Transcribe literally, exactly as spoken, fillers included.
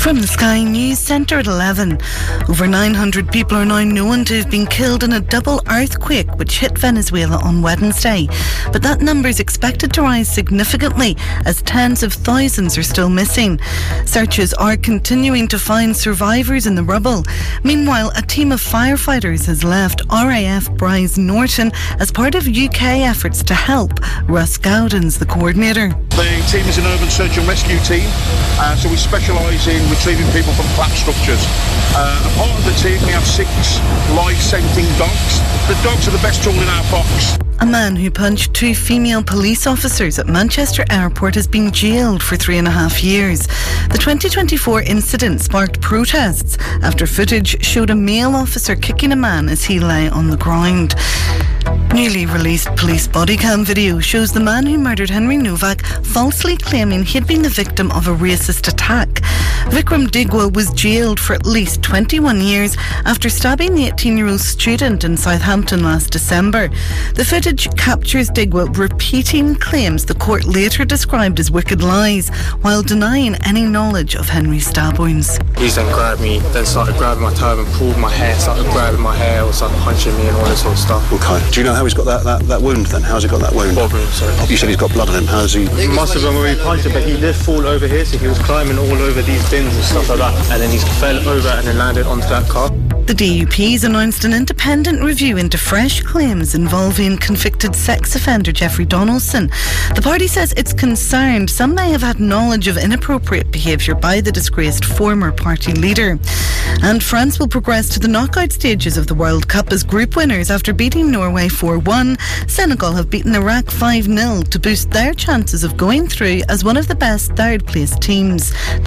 From the Sky News Centre at eleven. Over nine hundred people are now known to have been killed in a double earthquake which hit Venezuela on Wednesday. But that number is expected to rise significantly as tens of thousands are still missing. Searches are continuing to find survivors in the rubble. Meanwhile, a team of firefighters has left R A F Bryce Norton as part of U K efforts to help. Russ Gowden's the coordinator. The team is an urban search and rescue team, uh, so we specialise in retrieving people from collapsed structures. Uh, a part of the team, we have six life-scenting dogs. The dogs are the best tool in our box. A man who punched two female police officers at Manchester Airport has been jailed for three and a half years. The twenty twenty-four incident sparked protests after footage showed a male officer kicking a man as he lay on the ground. Newly released police body cam video shows the man who murdered Henry Novak falsely claiming he'd been the victim of a racist attack. Vikram Digwal was jailed for at least twenty-one years after stabbing the eighteen-year-old student in Southampton last December. The footage captures Digwal repeating claims the court later described as wicked lies, while denying any knowledge of Henry's stab wounds. He then grabbed me, then started grabbing my turban, pulled my hair, started grabbing my hair, started punching me and all this sort of stuff. Okay. Do you know how he's got that, that, that wound then? How's he got that wound? Bob wound, sorry. You said he's got blood on him. How's he? He must have been where he punched him, but he did fall over here, so he was climbing all over these bins and stuff like that. And then he fell over and then landed onto that car. The D U P's announced an independent review into fresh claims involving convicted sex offender Jeffrey Donaldson. The party says it's concerned some may have had knowledge of inappropriate behaviour by the disgraced former party leader. And France will progress to the knockout stages of the World Cup as group winners after beating Norway four one. Senegal have beaten Iraq five nil to boost their chances of going through as one of the best third-place teams.